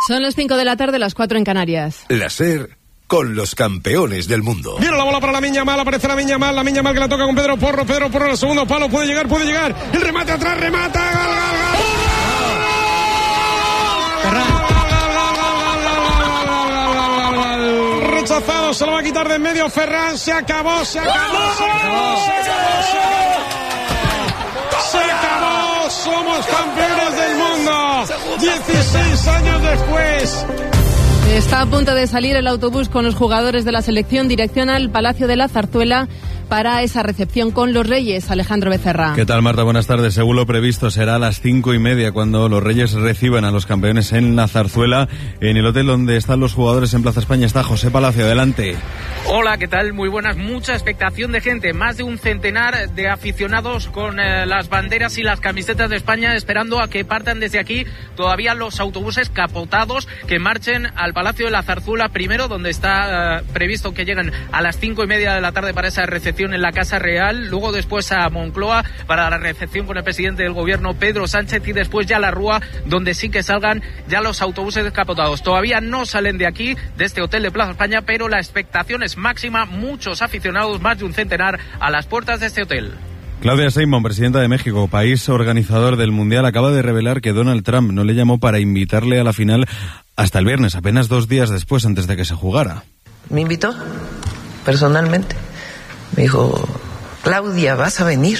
Son las 5 de la tarde, las 4 en Canarias. La SER con los campeones del mundo. Viene la bola para Lamine Yamal, aparece Lamine Yamal que la toca con Pedro Porro en el segundo palo, puede llegar, el remate atrás, remata, gol. Rechazado, se lo va a quitar de en medio Ferran, se acabó, somos campeones del mundo, 16 años después. Está a punto de salir el autobús con los jugadores de la selección dirección al Palacio de la Zarzuela para esa recepción con los Reyes. Alejandro Becerra. ¿Qué tal, Marta? Buenas tardes. Según lo previsto, será a las 5:30 cuando los Reyes reciban a los campeones en la Zarzuela. En el hotel donde están los jugadores en Plaza España está José Palacio. Adelante. Hola, ¿qué tal? Muy buenas. Mucha expectación de gente. Más de un centenar de aficionados con las banderas y las camisetas de España esperando a que partan desde aquí todavía los autobuses capotados que marchen al Palacio de la Zarzuela primero, donde está previsto que lleguen a las 5:30 de la tarde para esa recepción en la Casa Real, luego después a Moncloa para la recepción con el presidente del gobierno Pedro Sánchez y después ya a la Rúa, donde sí que salgan ya los autobuses descapotados. Todavía no salen de aquí, de este hotel de Plaza España, pero la expectación es máxima, muchos aficionados, más de un centenar a las puertas de este hotel. Claudia Sheinbaum, presidenta de México, país organizador del Mundial, acaba de revelar que Donald Trump no le llamó para invitarle a la final hasta el viernes, apenas 2 días después, antes de que se jugara. Me invitó personalmente. Me dijo, Claudia, ¿vas a venir?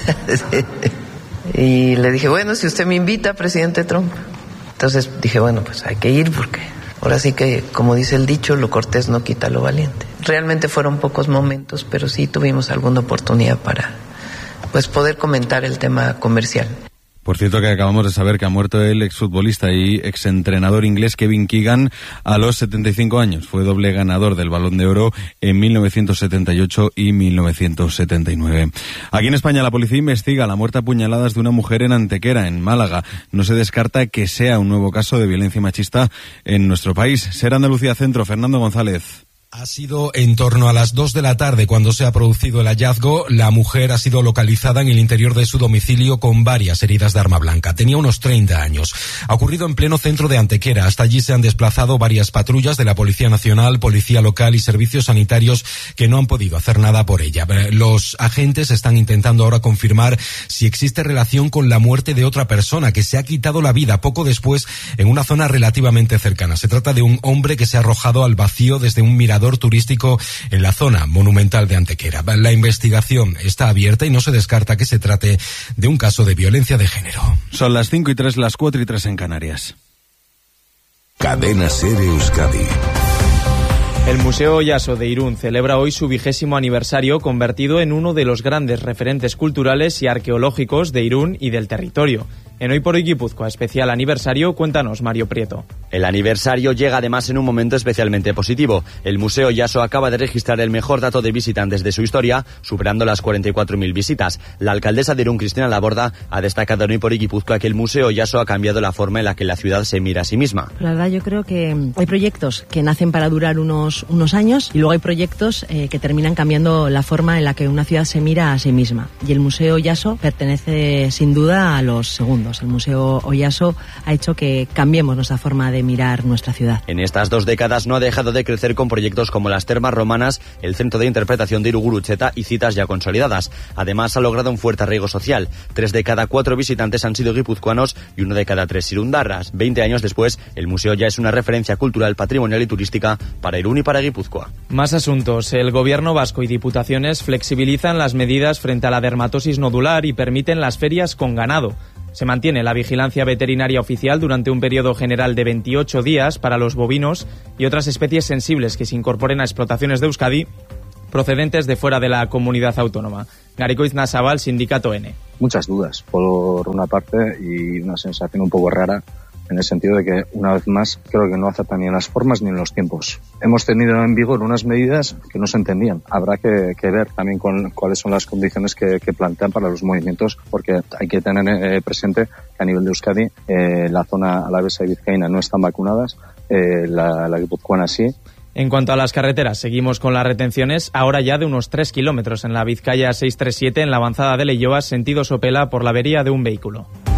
Y le dije, bueno, si usted me invita, presidente Trump. Entonces dije, bueno, pues hay que ir porque ahora sí que, como dice el dicho, lo cortés no quita lo valiente. Realmente fueron pocos momentos, pero sí tuvimos alguna oportunidad para pues poder comentar el tema comercial. Por cierto, que acabamos de saber que ha muerto el exfutbolista y exentrenador inglés Kevin Keegan a los 75 años. Fue doble ganador del Balón de Oro en 1978 y 1979. Aquí en España la policía investiga la muerte a puñaladas de una mujer en Antequera, en Málaga. No se descarta que sea un nuevo caso de violencia machista en nuestro país. SER Andalucía Centro, Fernando González. Ha sido en torno a las 2 de la tarde cuando se ha producido el hallazgo. La mujer ha sido localizada en el interior de su domicilio con varias heridas de arma blanca. Tenía unos 30 años. Ha ocurrido en pleno centro de Antequera. Hasta allí se han desplazado varias patrullas de la Policía Nacional, Policía Local y servicios sanitarios que no han podido hacer nada por ella. Los agentes están intentando ahora confirmar si existe relación con la muerte de otra persona que se ha quitado la vida poco después en una zona relativamente cercana. Se trata de un hombre que se ha arrojado al vacío desde un mirador turístico en la zona monumental de Antequera. La investigación está abierta y no se descarta que se trate de un caso de violencia de género. Son las 5:03, las 4:03 en Canarias. Cadena SER Euskadi. El Museo Oyaso de Irún celebra hoy su 20º aniversario, convertido en uno de los grandes referentes culturales y arqueológicos de Irún y del territorio. En Hoy por Hoy Guipúzcoa, especial aniversario, cuéntanos, Mario Prieto. El aniversario llega además en un momento especialmente positivo. El Museo Oyaso acaba de registrar el mejor dato de visitantes de su historia, superando las 44.000 visitas. La alcaldesa de Irún, Cristina Laborda, ha destacado en Hoy por Hoy Guipúzcoa que el Museo Oyaso ha cambiado la forma en la que la ciudad se mira a sí misma. La verdad, yo creo que hay proyectos que nacen para durar unos años y luego hay proyectos que terminan cambiando la forma en la que una ciudad se mira a sí misma. Y el Museo Oyaso pertenece sin duda a los segundos. El Museo Oyaso ha hecho que cambiemos nuestra forma de mirar nuestra ciudad. En estas 2 décadas no ha dejado de crecer con proyectos como las termas romanas, el centro de interpretación de Irugurucheta y citas ya consolidadas. Además ha logrado un fuerte arraigo social. 3 de cada 4 visitantes han sido guipuzcoanos y 1 de cada 3 irundarras. 20 años después, el museo ya es una referencia cultural, patrimonial y turística para Irún y para Guipúzcoa. Más asuntos. El gobierno vasco y diputaciones flexibilizan las medidas frente a la dermatosis nodular y permiten las ferias con ganado. Se mantiene la vigilancia veterinaria oficial durante un periodo general de 28 días para los bovinos y otras especies sensibles que se incorporen a explotaciones de Euskadi procedentes de fuera de la comunidad autónoma. Garikoitz Nasabal, Sindicato N. Muchas dudas, por una parte, y una sensación un poco rara, en el sentido de que, una vez más, creo que no aceptan ni en las formas ni en los tiempos. Hemos tenido en vigor unas medidas que no se entendían. Habrá que ver también cuáles son las condiciones que plantean para los movimientos, porque hay que tener presente que a nivel de Euskadi la zona alavesa y vizcaína no están vacunadas, la guipuzcoana sí. En cuanto a las carreteras, seguimos con las retenciones, ahora ya de unos 3 kilómetros en la Vizcaya 637, en la avanzada de Leioa, sentido Sopela, por la avería de un vehículo.